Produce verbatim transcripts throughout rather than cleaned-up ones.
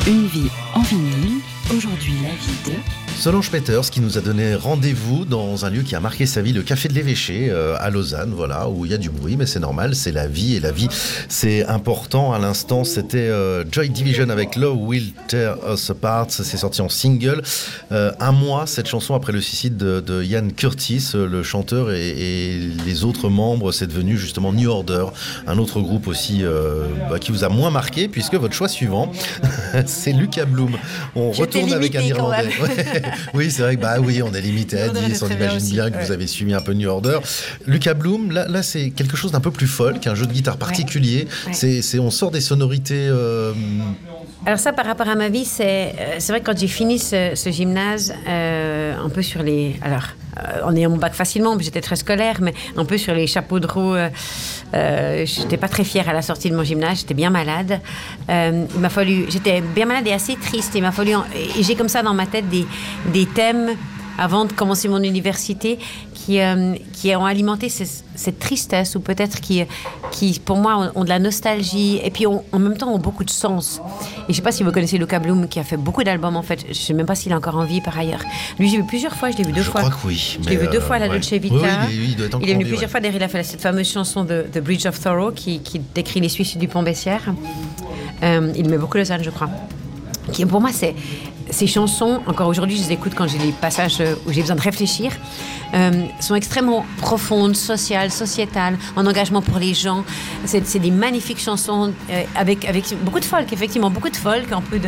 Une vie en vinyle, aujourd'hui la vie de... Solange Peters qui nous a donné rendez-vous dans un lieu qui a marqué sa vie, le Café de l'Évêché euh, à Lausanne, voilà, où il y a du bruit, mais c'est normal, c'est la vie, et la vie, c'est important. À l'instant, c'était euh, Joy Division avec Love Will Tear Us Apart, ça s'est sorti en single. Euh, un mois, cette chanson, après le suicide de, de Ian Curtis, euh, le chanteur, et, et les autres membres, c'est devenu justement New Order, un autre groupe aussi euh, bah, qui vous a moins marqué, puisque votre choix suivant, c'est Lucas Bloom. On Je retourne avec un Irlandais. Ouais. Oui, c'est vrai que bah oui, on est limité à dix, on imagine bien que ouais. vous avez suivi un peu New Order. Lucas Bloom, là, là c'est quelque chose d'un peu plus folk, un jeu de guitare particulier. Ouais. Ouais. C'est, c'est, on sort des sonorités. Euh... Alors ça, par rapport à ma vie, c'est, euh, c'est vrai que quand j'ai fini ce, ce gymnase, euh, un peu sur les... Alors, euh, en ayant mon bac facilement, j'étais très scolaire, mais un peu sur les chapeaux de roue, euh, euh, j'étais pas très fière à la sortie de mon gymnase, j'étais bien malade. Euh, il m'a fallu... J'étais bien malade et assez triste. Il m'a fallu... En, et j'ai comme ça dans ma tête des, des thèmes avant de commencer mon université qui, euh, qui ont alimenté ces, cette tristesse ou peut-être qui, qui pour moi, ont, ont de la nostalgie et puis ont, en même temps ont beaucoup de sens. Et je ne sais pas si vous connaissez Lucas Bloom qui a fait beaucoup d'albums en fait. Je ne sais même pas s'il est encore en vie par ailleurs. Lui, j'ai vu plusieurs fois, je l'ai vu deux je fois. Je crois que oui. Je l'ai vu deux fois à la ouais. Dolce Vita. Oui, oui, il, il, doit être il est venu vie, plusieurs ouais. fois derrière. Il a fait cette fameuse chanson de The Bridge of Thoreau qui, qui décrit les suicides du Pont Bessières. Euh, il met beaucoup Lausanne, je crois. Qui, pour moi, c'est... Ces chansons, encore aujourd'hui, je les écoute quand j'ai des passages où j'ai besoin de réfléchir, euh, sont extrêmement profondes, sociales, sociétales, en engagement pour les gens. C'est, c'est des magnifiques chansons euh, avec, avec beaucoup de folk, effectivement, beaucoup de folk, un peu de,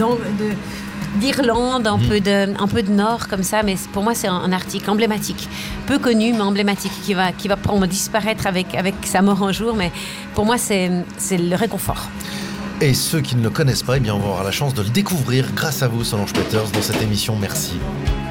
de, d'Irlande, un, mmh. peu de, un peu de Nord, comme ça. Mais pour moi, c'est un, un article emblématique, peu connu, mais emblématique, qui va, qui va probablement disparaître avec, avec sa mort un jour. Mais pour moi, c'est, c'est le réconfort. Et ceux qui ne le connaissent pas, eh bien, on va avoir la chance de le découvrir grâce à vous, Solange Peters, dans cette émission. Merci.